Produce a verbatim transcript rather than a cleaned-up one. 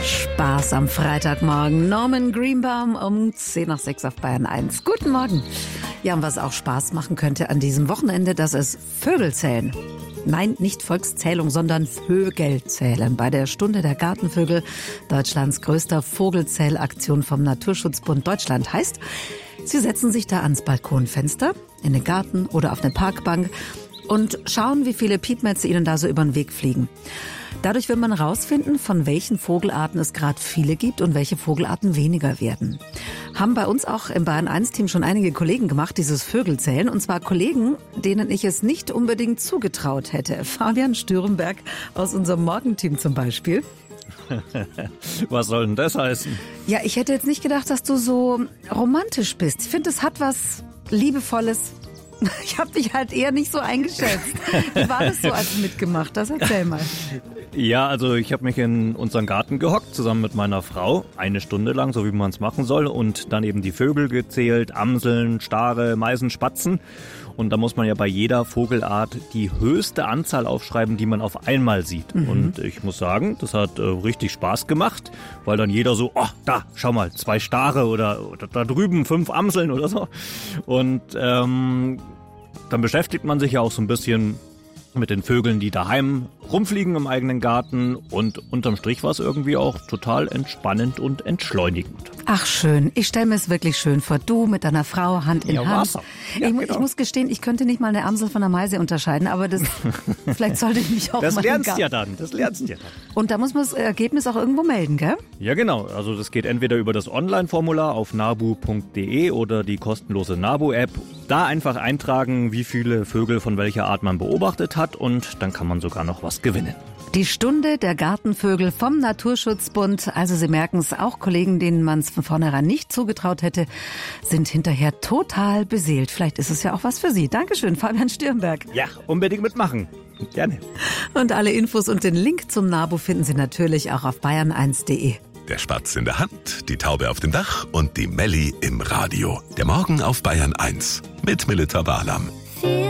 Spaß am Freitagmorgen. Norman Greenbaum um zehn nach sechs auf Bayern eins. Guten Morgen. Ja, und was auch Spaß machen könnte an diesem Wochenende, das ist Vögelzählen. Nein, nicht Volkszählung, sondern Vögelzählen. Bei der Stunde der Gartenvögel, Deutschlands größter Vogelzählaktion vom Naturschutzbund Deutschland. Heißt, Sie setzen sich da ans Balkonfenster, in den Garten oder auf eine Parkbank und schauen, wie viele Piepmätze Ihnen da so über den Weg fliegen. Dadurch will man rausfinden, von welchen Vogelarten es gerade viele gibt und welche Vogelarten weniger werden. Haben bei uns auch im Bayern eins Team schon einige Kollegen gemacht, dieses Vögelzählen. Und zwar Kollegen, denen ich es nicht unbedingt zugetraut hätte. Fabian Stürenberg aus unserem Morgenteam zum Beispiel. Was soll denn das heißen? Ja, ich hätte jetzt nicht gedacht, dass du so romantisch bist. Ich finde, es hat was Liebevolles. Ich habe dich halt eher nicht so eingeschätzt. Wie war das so, als du mitgemacht hast? Erzähl mal. Ja, also ich habe mich in unseren Garten gehockt, zusammen mit meiner Frau, eine Stunde lang, so wie man es machen soll. Und dann eben die Vögel gezählt, Amseln, Stare, Meisen, Spatzen. Und da muss man ja bei jeder Vogelart die höchste Anzahl aufschreiben, die man auf einmal sieht. Mhm. Und ich muss sagen, das hat äh, richtig Spaß gemacht, weil dann jeder so, oh, da, schau mal, zwei Stare oder, oder da drüben fünf Amseln oder so. Und ähm, dann beschäftigt man sich ja auch so ein bisschen mit den Vögeln, die daheim rumfliegen im eigenen Garten. Und unterm Strich war es irgendwie auch total entspannend und entschleunigend. Ach schön, ich stelle mir es wirklich schön vor. Du mit deiner Frau Hand in ja, Hand. Ja, ich, genau. ich muss gestehen, ich könnte nicht mal eine Amsel von einer Meise unterscheiden, aber das vielleicht sollte ich mich auch das mal... Das lernst ja dann, das lernst ja dann. Und da muss man das Ergebnis auch irgendwo melden, gell? Ja, genau. Also das geht entweder über das Online-Formular auf nabu punkt de oder die kostenlose Nabu-App. Da einfach eintragen, wie viele Vögel von welcher Art man beobachtet hat, und dann kann man sogar noch was gewinnen. Die Stunde der Gartenvögel vom Naturschutzbund. Also Sie merken es, auch Kollegen, denen man es von vornherein nicht zugetraut hätte, sind hinterher total beseelt. Vielleicht ist es ja auch was für Sie. Dankeschön, Fabian Stürenberg. Ja, unbedingt mitmachen. Gerne. Und alle Infos und den Link zum Nabu finden Sie natürlich auch auf bayern eins punkt de. Der Spatz in der Hand, die Taube auf dem Dach und die Melli im Radio. Der Morgen auf Bayern eins mit Melita Barlam.